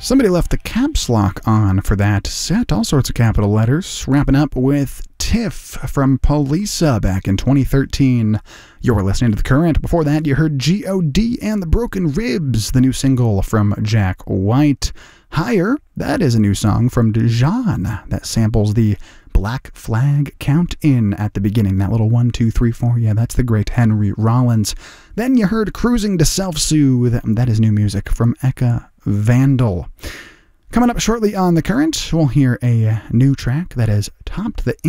Somebody left the caps lock on for that set, all sorts of capital letters. Wrapping up with Tiff from Polisa back in 2013. You're listening to The Current. Before that, you heard G.O.D. and the Broken Ribs, the new single from Jack White. Higher, that is a new song from Dejan that samples the Black Flag count in at the beginning. That little 1, 2, 3, 4. Yeah, that's the great Henry Rollins. Then you heard Cruising to Self-Soothe. That is new music from Eka Vandal. Coming up shortly on The Current, we'll hear a new track that has topped the